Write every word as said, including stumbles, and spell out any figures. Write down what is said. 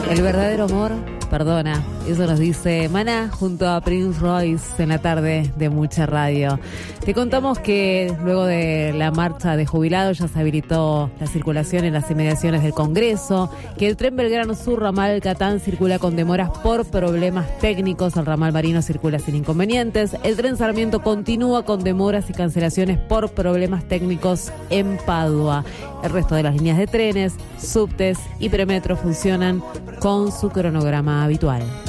El verdadero amor perdona, eso nos dice Maná junto a Prince Royce en la tarde de Mucha Radio. Te contamos que luego de la marcha de jubilados ya se habilitó la circulación en las inmediaciones del Congreso, que el tren Belgrano Sur ramal Catán circula con demoras por problemas técnicos, el ramal Marino circula sin inconvenientes, el tren Sarmiento continúa con demoras y cancelaciones por problemas técnicos en Padua. El resto de las líneas de trenes, subtes y premetro funcionan con su cronograma habitual.